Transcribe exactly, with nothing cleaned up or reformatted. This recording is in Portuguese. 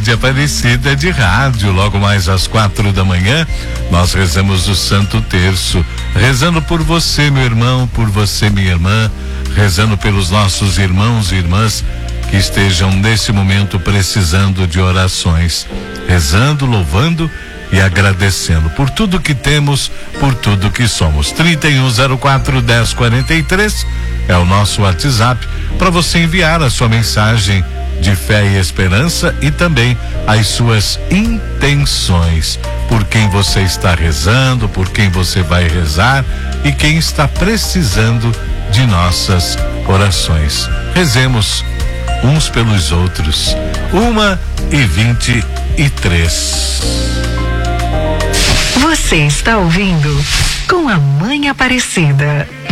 Rede Aparecida de rádio. Logo mais às quatro da manhã, nós rezamos o Santo Terço, rezando por você, meu irmão, por você, minha irmã, rezando pelos nossos irmãos e irmãs que estejam nesse momento precisando de orações, rezando, louvando e agradecendo por tudo que temos, por tudo que somos. trinta e um zero quatro, dez quarenta e três é o nosso WhatsApp para você enviar a sua mensagem de fé e esperança e também as suas intenções, por quem você está rezando, por quem você vai rezar e quem está precisando de nossas orações. Rezemos uns pelos outros. Uma e vinte e três. Você está ouvindo Com a Mãe Aparecida.